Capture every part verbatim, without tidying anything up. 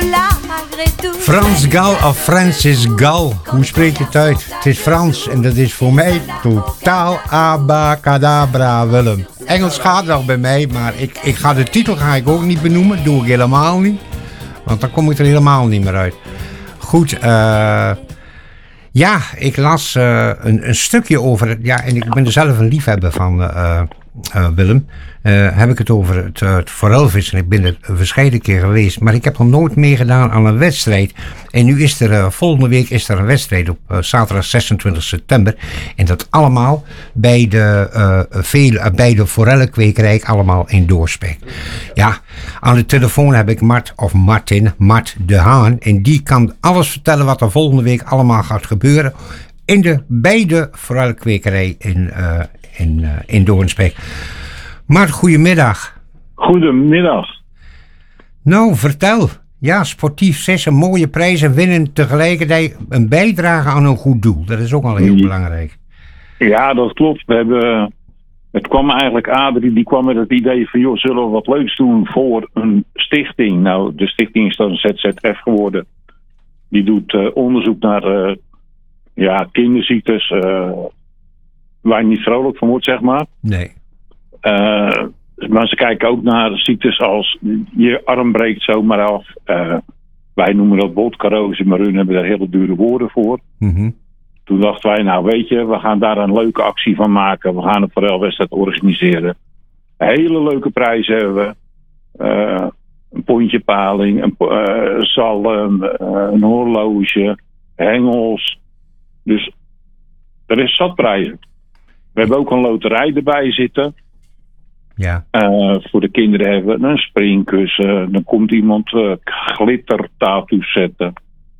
Frans Gal of Francis Gal, hoe spreek je het uit? Het is Frans en dat is voor mij totaal abacadabra, Willem. Engels gaat wel bij mij, maar ik, ik ga de titel ga ik ook niet benoemen, doe ik helemaal niet. Want dan kom ik er helemaal niet meer uit. Goed, uh, ja, ik las uh, een, een stukje over, ja, en ik ben er zelf een liefhebber van, uh, uh, Willem. Uh, heb ik het over het, uh, het forelvissen. Ik ben er verscheiden keer geweest, maar ik heb nog nooit meegedaan aan een wedstrijd. En nu is er, uh, volgende week is er een wedstrijd op uh, zaterdag zesentwintig september. En dat allemaal bij de, uh, vele, uh, bij de forellenkwekerij, allemaal in Doornspek. Ja, aan de telefoon heb ik Mart, of Martin, Mart de Haan. En die kan alles vertellen wat er volgende week allemaal gaat gebeuren in de, bij de forellenkwekerij in, uh, in, uh, in Doornspek. Mart, goedemiddag. Goedemiddag. Nou, vertel. Ja, sportief zes, een mooie prijs en winnen tegelijkertijd een bijdrage aan een goed doel. Dat is ook al heel belangrijk. Ja, dat klopt. We hebben, het kwam eigenlijk, Adrie, die kwam met het idee van, joh, zullen we wat leuks doen voor een stichting? Nou, de stichting is dan Z Z F geworden. Die doet uh, onderzoek naar uh, ja, kinderziektes, uh, waar je niet vrolijk van wordt, zeg maar. Nee. Uh, maar ze kijken ook naar ziektes als je arm breekt zomaar af. Uh, wij noemen dat botkarose, maar hun hebben daar hele dure woorden voor. Mm-hmm. Toen dachten wij, nou weet je, we gaan daar een leuke actie van maken. We gaan een forelwedstrijd organiseren. Hele leuke prijzen hebben we. Uh, een pondje paling, een uh, zalm, uh, een horloge, hengels. Dus er is zat prijzen. We hebben ook een loterij erbij zitten. Ja. Uh, voor de kinderen hebben we een springkussen. Dan komt iemand uh, glittertattoos zetten.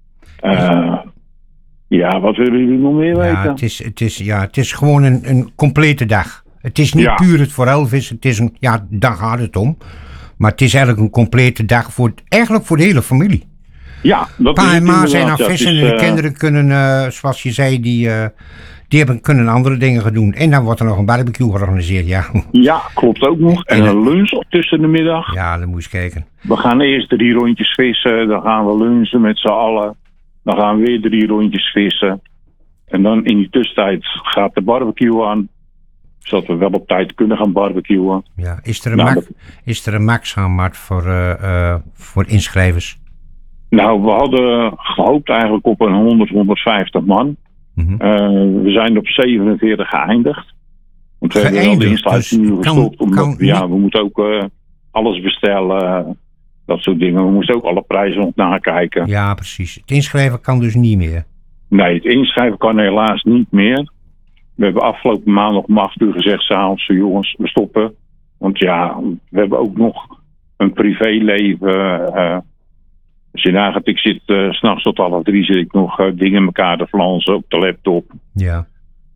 Uh, ja, wat willen jullie nog meer weten? Ja, het is, het is, ja, het is gewoon een, een complete dag. Het is niet ja. puur het forelvissen. Het is een, ja, daar gaat het om. Maar het is eigenlijk een complete dag voor, eigenlijk voor de hele familie. Ja, dat Pa is en ma zijn aan vissen is, en de uh, kinderen kunnen, uh, zoals je zei, die... Uh, Die hebben, kunnen andere dingen gaan doen. En dan wordt er nog een barbecue georganiseerd, ja. Ja, klopt ook nog. En, en een lunch op tussen de middag. Ja, dan moet je eens kijken. We gaan eerst drie rondjes vissen. Dan gaan we lunchen met z'n allen. Dan gaan we weer drie rondjes vissen. En dan in die tussentijd gaat de barbecue aan. Zodat we wel op tijd kunnen gaan barbecuen. Ja, is er een, nou, ma- dat... is er een max aan, Mart, voor, uh, uh, voor inschrijvers? Nou, we hadden gehoopt eigenlijk op een honderd, honderdvijftig man. Mm-hmm. Uh, we zijn op zevenenveertig geëindigd. Want we hebben wel de insluiting nu gestopt. Omdat kan, ja, we moeten ook uh, alles bestellen. Dat soort dingen. We moesten ook alle prijzen nog nakijken. Ja, precies. Het inschrijven kan dus niet meer. Nee, het inschrijven kan helaas niet meer. We hebben afgelopen maandag om acht uur gezegd, 's avonds, jongens, we stoppen. Want ja, we hebben ook nog een privéleven. Uh, Als je nagaat, ik zit uh, 's nachts tot half drie zit ik nog uh, dingen in elkaar te flansen op de laptop. Ja.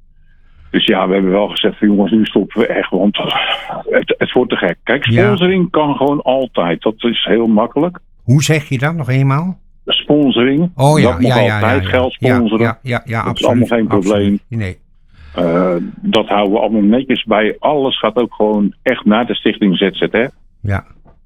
Dus ja, we hebben wel gezegd van jongens, nu stoppen we echt, want het, het wordt te gek. Kijk, sponsoring ja. kan gewoon altijd. Dat is heel makkelijk. Hoe zeg je dat nog eenmaal? Sponsoring. Oh ja, dat mag ja, ja, altijd ja, ja. geld sponsoren. Ja, ja, ja, ja, dat absoluut. is allemaal geen probleem. Nee. Uh, dat houden we allemaal netjes bij. Alles gaat ook gewoon echt naar de stichting Z Z F. Ja.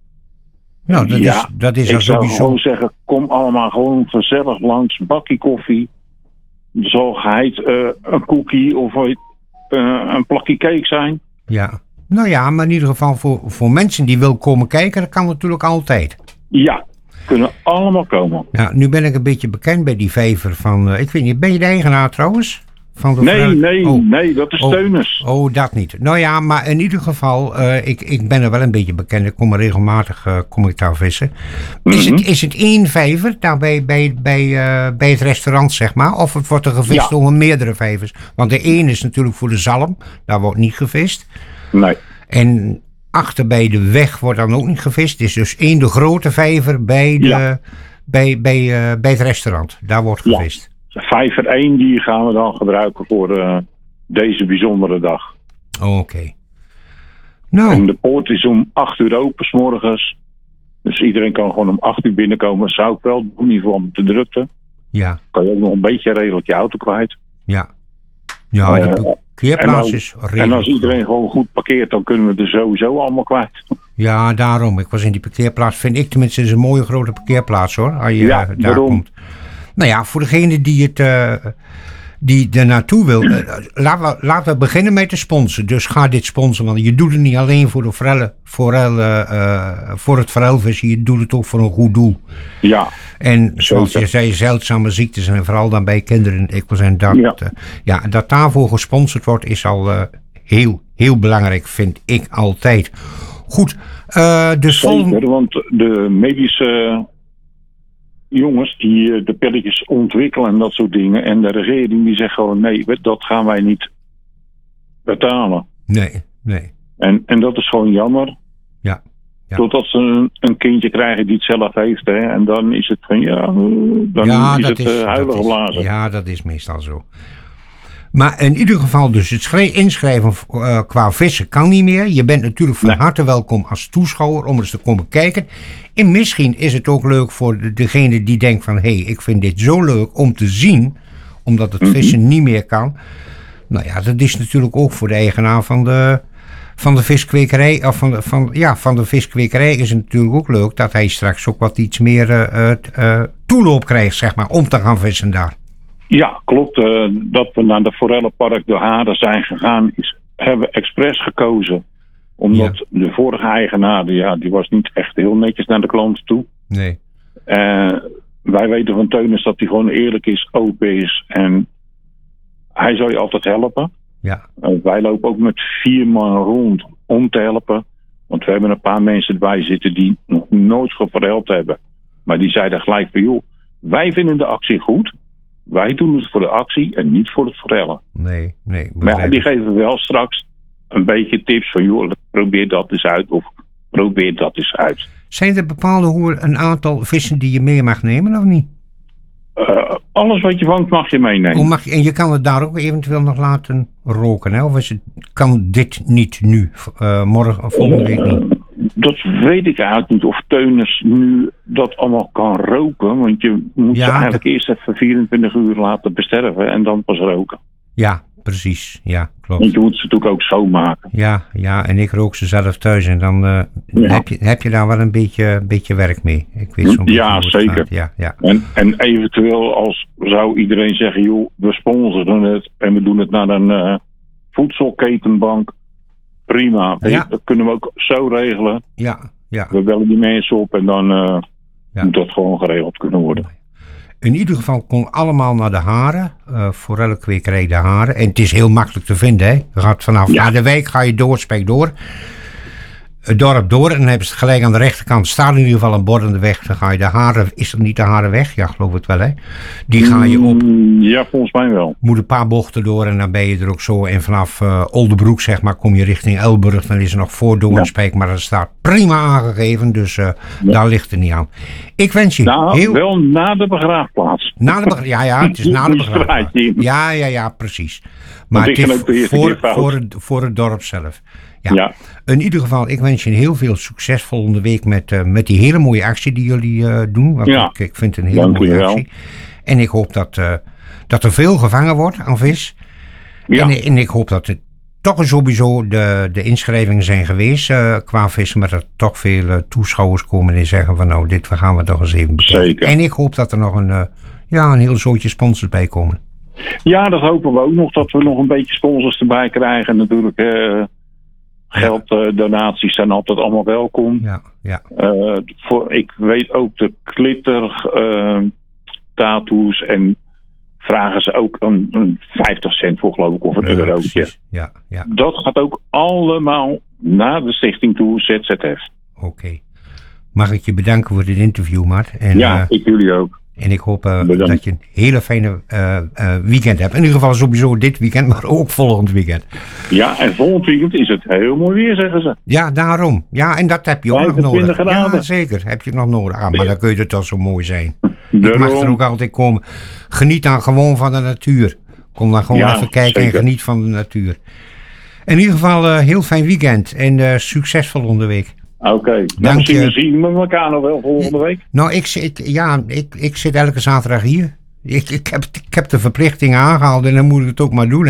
Nou, dat ja, is, dat is ik zou sowieso... gewoon zeggen, kom allemaal gewoon gezellig langs, bakkie koffie, zorgheid, uh, een koekie of uh, een plakje cake zijn. Ja, nou ja, maar in ieder geval voor, voor mensen die willen komen kijken, dat kan natuurlijk altijd. Ja, kunnen allemaal komen. Nou, nu ben ik een beetje bekend bij die vijver van, uh, ik weet niet, ben je de eigenaar trouwens? Van de nee, vrouw... nee, oh. nee, dat is oh. Teunus. Oh, dat niet. Nou ja, maar in ieder geval, uh, ik, ik ben er wel een beetje bekend. Ik kom er regelmatig uh, kom ik daar vissen. Mm-hmm. Is, het, is het één vijver daar bij, bij, bij, uh, bij het restaurant, zeg maar? Of het wordt er gevist ja. over meerdere vijvers? Want de één is natuurlijk voor de zalm. Daar wordt niet gevist. Nee. En achter bij de weg wordt dan ook niet gevist. Het is dus één de grote vijver bij, de, ja. bij, bij, uh, bij het restaurant. Daar wordt gevist. Ja. Vijver één die gaan we dan gebruiken voor uh, deze bijzondere dag. Oh, oké. Okay. Nou. En de poort is om acht uur open 's morgens. Dus iedereen kan gewoon om acht uur binnenkomen. Zou ik wel doen, in ieder geval met de drukte. Ja. Kan je ook nog een beetje redelijk je auto kwijt. Ja. Ja, uh, de parkeerplaats is redelijk. En als iedereen gewoon goed parkeert, dan kunnen we er sowieso allemaal kwijt. Ja, daarom. Ik was in die parkeerplaats, vind ik tenminste, is een mooie grote parkeerplaats hoor. Als je Ja, uh, daar daarom. komt. Nou ja, voor degene die het... Uh, die er naartoe wil, uh, laten, we, laten we beginnen met de sponsor. Dus ga dit sponsoren, want je doet het niet alleen voor, de forellen, forellen, uh, voor het forelvissen, je doet het ook voor een goed doel. Ja. En zoals je zei, zeldzame ziektes en vooral dan bij kinderen. Ik wil zeggen, dat, Ja. uh, ja, dat daarvoor gesponsord wordt is al uh, heel, heel belangrijk, vind ik altijd. Goed, uh, dus Zeker, vol... want de medische jongens die de pilletjes ontwikkelen en dat soort dingen. En de regering die zegt gewoon nee, dat gaan wij niet betalen. Nee, nee. En, en dat is gewoon jammer. Ja. Ja. Totdat ze een, een kindje krijgen die het zelf heeft. Hè, en dan is het van ja, dan ja, is dat het is, uh, huilige dat is, blazen. Ja, dat is meestal zo. Maar in ieder geval dus het schre- inschrijven uh, qua vissen kan niet meer. Je bent natuurlijk van Nee. harte welkom als toeschouwer om eens te komen kijken. En misschien is het ook leuk voor de, degene die denkt van... hé, hey, ik vind dit zo leuk om te zien, omdat het Mm-hmm. vissen niet meer kan. Nou ja, dat is natuurlijk ook voor de eigenaar van de, van de viskwekerij. Of van de, van, ja, van de viskwekerij is het natuurlijk ook leuk dat hij straks ook wat iets meer uh, uh, toeloop krijgt, zeg maar, om te gaan vissen daar. Ja, klopt. Uh, dat we naar de Forellenpark de Haren zijn gegaan, is, hebben we expres gekozen. Omdat Ja. de vorige eigenaar, ja, die was niet echt heel netjes naar de klanten toe. Nee. Uh, wij weten van Teunis dat hij gewoon eerlijk is, open is. En hij zal je altijd helpen. Ja. Uh, wij lopen ook met vier man rond om te helpen. Want we hebben een paar mensen erbij zitten die nog nooit geforeld hebben. Maar die zeiden gelijk van joh, wij vinden de actie goed. Wij doen het voor de actie en niet voor het forellen. Nee, nee. Maar ja, die geven wel straks een beetje tips van joh, probeer dat eens uit of probeer dat eens uit. Zijn er bepaalde hoe een aantal vissen die je mee mag nemen of niet? Uh, alles wat je vangt mag je meenemen. Hoe mag je, en je kan het daar ook eventueel nog laten roken, hè? Of is het, kan dit niet nu, uh, morgen of volgende week niet? Dat weet ik eigenlijk niet of Teunis nu dat allemaal kan roken. Want je moet Ja, ze eigenlijk dat- eerst even vierentwintig uur laten besterven en dan pas roken. Ja, precies. Ja, klopt. Want je moet ze natuurlijk ook schoonmaken. Ja, ja, en ik rook ze zelf thuis en dan uh, Ja. heb, je, heb je daar wel een beetje, beetje werk mee. Ik weet zo'n beetje Ja, hoe het zeker. gaat. Ja, ja. En, en eventueel als zou iedereen zeggen, joh, we sponsoren het en we doen het naar een uh, voedselketenbank. Prima. Ja. Dat kunnen we ook zo regelen. Ja, ja. We bellen die mensen op en dan uh, Ja. moet dat gewoon geregeld kunnen worden. In ieder geval kon allemaal naar de Haren, uh, forellenkwekerij de Haren. En het is heel makkelijk te vinden, hè. Je gaat vanaf Ja. naar de wijk, ga je door, spek door. Het dorp door en dan hebben ze het gelijk aan de rechterkant. Staat in ieder geval een bord aan de weg. Dan ga je de Haren, is dat niet de Harenweg? Ja, geloof het wel, hè. Die ga je op, Mm, Ja, volgens mij wel. moet een paar bochten door en dan ben je er ook zo. En vanaf uh, Oldebroek, zeg maar, kom je richting Elburg. Dan is er nog voor Doornspijk, maar dat staat prima aangegeven. Dus uh, Ja. daar ligt het niet aan. Ik wens je Nou, heel... wel na de begraafplaats. Na de begra- ja, ja, het is na de Die begraafplaats. straat, die- Ja, ja, ja, precies. Maar Want het ik is ben ook de eerste voor, keer fout. voor, het, voor het dorp zelf. Ja. Ja. In ieder geval, ik wens je heel veel succes volgende week met, uh, met die hele mooie actie die jullie uh, doen. Want Ja. ik, ik vind het een hele Dank mooie u wel. actie. En ik hoop dat, uh, dat er veel gevangen wordt aan vis. Ja. En, en ik hoop dat het toch sowieso de, de inschrijvingen zijn geweest uh, qua vissen. Maar dat er toch veel uh, toeschouwers komen en zeggen van nou, dit gaan we toch eens even bekijken. Zeker. En ik hoop dat er nog een, uh, ja, een heel zootje sponsors bij komen. Ja, dat hopen we ook nog. Dat we nog een beetje sponsors erbij krijgen. Natuurlijk, eh, geld, eh, donaties zijn altijd allemaal welkom. Ja, ja. Eh, voor, ik weet ook de glitter eh, tattoos en vragen ze ook een, een vijftig cent voor, geloof ik, of een Ja, eurotje. precies. Ja, ja. Dat gaat ook allemaal naar de stichting toe, Z Z F. Oké. Mag ik je bedanken voor dit interview, Mart. En, Ja, uh, ik jullie ook. en ik hoop uh, Bedankt. dat je een hele fijne uh, uh, weekend hebt. In ieder geval sowieso dit weekend, maar ook volgend weekend. Ja, en volgend weekend is het heel mooi weer, zeggen ze. Ja, daarom. Ja, en dat heb je ook nog vijfentwintig nodig. graden. Ja, zeker. Heb je nog nodig. Ah, maar dan kun je het toch zo mooi zijn. Ik Daarom. mag er ook altijd komen. Geniet dan gewoon van de natuur. Kom dan gewoon Ja, even kijken zeker. en geniet van de natuur. In ieder geval uh, heel fijn weekend en uh, succes volgende week. Oké, okay. Dank misschien je. zien we elkaar nog wel volgende week. Nou, ik, zit- ja, ik, ik zit elke zaterdag hier. Ik, ik, heb, ik heb de verplichting aangehaald en dan moet ik het ook maar doen, hè.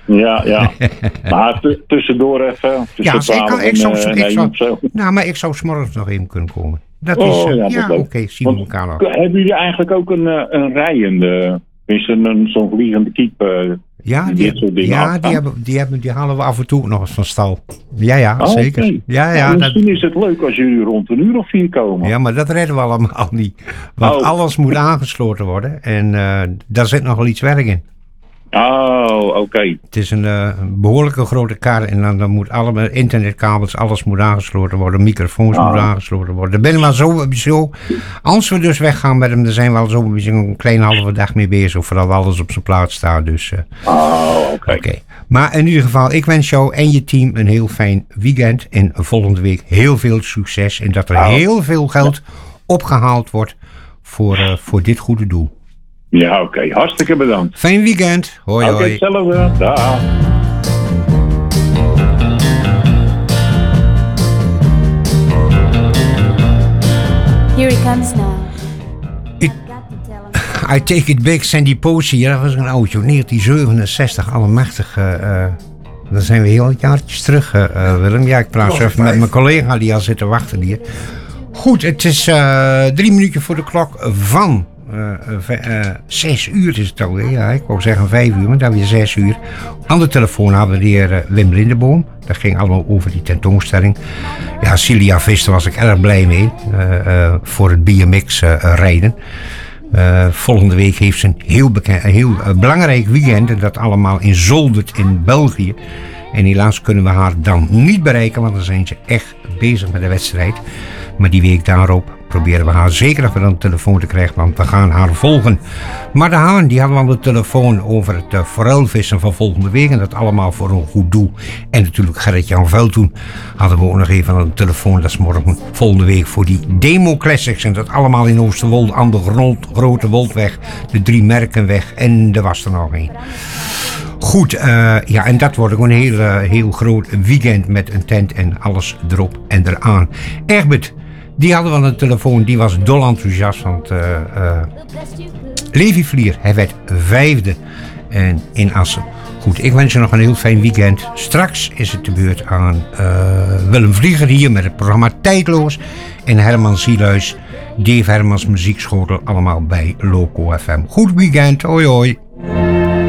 Ja, ja. Maar t- tussendoor even. Ja, Tussen ik, kan, twaalf ik zou, en, ik uh, nee, zou, of zo. nou, maar ik zou 's morgens nog even kunnen komen. Dat is, Oh, uh, ja, dat ja, is leuk. oké, okay, zien we Want, elkaar nog. hebben jullie eigenlijk ook een, uh, een rijende, tenminste een, zo'n vliegende kiep? Uh, Ja, die, die, dit soort dingen ja afgaan? die, hebben, die, hebben, die halen we af en toe ook nog eens van stal. Ja, ja, Oh, zeker. okay. Ja, ja, nou, dat, misschien is het leuk als jullie rond een uur of vier komen. ja, maar dat redden we allemaal niet. Want Oh. alles moet aangesloten worden en uh, daar zit nog wel iets werk in. Oh, oké. Okay. Het is een, uh, een behoorlijke grote kar en dan, dan moet allemaal internetkabels, alles moet aangesloten worden, microfoons Oh. moeten aangesloten worden. Daar ben ik maar zo, zo, als we dus weggaan met hem, dan zijn we al zo een kleine halve dag mee bezig, voordat alles op zijn plaats staat. Dus, uh, Oh, oké. okay. Okay. Maar in ieder geval, ik wens jou en je team een heel fijn weekend en volgende week heel veel succes en dat er Oh. heel veel geld opgehaald wordt voor, uh, voor dit goede doel. Ja, oké. Okay. Hartstikke bedankt. Fijn weekend. Hoi, Oké, hoi. hetzelfde. Dag. Here he comes now. It, I take it back, Sandy Posey. Dat was een oudje, negentien zevenenzestig, allemachtig. Uh, uh, dan zijn we heel jaartjes terug, uh, uh, Willem. Ja, ik praat zo even met mijn collega die al zit te wachten hier. Goed, het is uh, drie minuutjes voor de klok van uh, uh, uh, zes uur is het alweer. Ja, ik wou zeggen vijf uur, maar dan weer zes uur. Aan de telefoon hadden we de heer uh, Wim Lindeboom. Dat ging allemaal over die tentoonstelling. Ja, Cilia Vista was ik erg blij mee uh, uh, voor het B M X uh, rijden. Uh, volgende week heeft ze een heel, bekend, een heel uh, belangrijk weekend. En dat allemaal in Zoldert in België. En helaas kunnen we haar dan niet bereiken, want dan zijn ze echt bezig met de wedstrijd. Maar die week daarop proberen we haar zeker nog weer aan de telefoon te krijgen, want we gaan haar volgen. Maar de Haan, die hadden we aan de telefoon over het uh, forelvissen van volgende week. En dat allemaal voor een goed doel. En natuurlijk Gerrit-Jan Veldtoen hadden we ook nog even aan de telefoon. Dat is morgen volgende week voor die Demo Classics. En dat allemaal in Oosterwolde aan de grond, Grote Woldweg, de Drie Merkenweg en er was er nog een. Goed, uh, ja, en dat wordt ook een heel, uh, heel groot weekend met een tent en alles erop en eraan. Egbert, die hadden we aan de telefoon, die was dol enthousiast, want uh, uh, Levi Vlier, hij werd vijfde en in Assen. Goed, ik wens je nog een heel fijn weekend. Straks is het de beurt aan uh, Willem Vlieger hier met het programma Tijdloos en Herman Zieluis, Dave Hermans Muziekschotel, allemaal bij Loco F M. Goed weekend, hoi hoi.